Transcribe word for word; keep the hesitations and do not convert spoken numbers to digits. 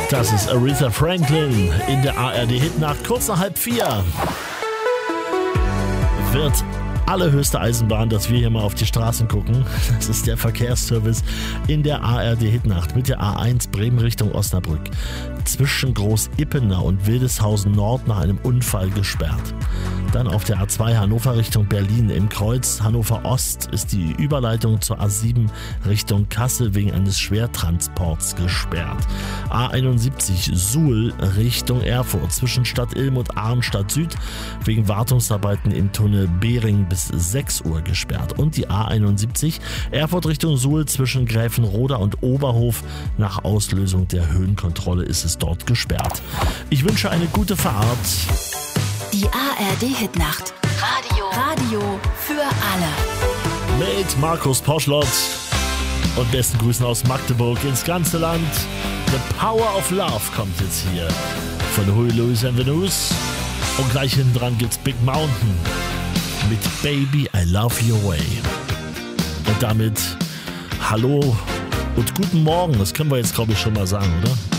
Das ist Aretha Franklin in der A R D-Hitnacht. Kurz nach halb vier wird allerhöchste Eisenbahn, dass wir hier mal auf die Straßen gucken. Das ist der Verkehrsservice in der A R D-Hitnacht mit der A eins Bremen Richtung Osnabrück. Zwischen Groß-Ippenau und Wildeshausen Nord nach einem Unfall gesperrt. Dann auf der A zwei Hannover Richtung Berlin. Im Kreuz Hannover Ost ist die Überleitung zur A sieben Richtung Kassel wegen eines Schwertransports gesperrt. A einundsiebzig Suhl Richtung Erfurt zwischen Stadt Ilm und Arnstadt Süd wegen Wartungsarbeiten im Tunnel Behring bis sechs Uhr gesperrt. Und die A einundsiebzig Erfurt Richtung Suhl zwischen Gräfenroda und Oberhof. Nach Auslösung der Höhenkontrolle ist es dort gesperrt. Ich wünsche eine gute Fahrt. Die A R D-Hitnacht. Radio. Radio für alle. Mit Markus Poschlott und besten Grüßen aus Magdeburg ins ganze Land. The Power of Love kommt jetzt hier von Huey Lewis and the News. Und gleich hinten dran gibt's Big Mountain mit Baby I Love Your Way. Und damit hallo und guten Morgen. Das können wir jetzt, glaube ich, schon mal sagen, oder?